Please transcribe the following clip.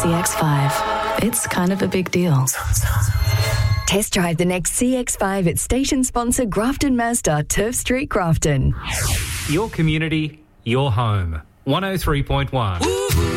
CX-5. It's kind of a big deal. Test drive the next CX-5 at station sponsor Grafton Mazda, Turf Street, Grafton. Your community, your home. 103.1.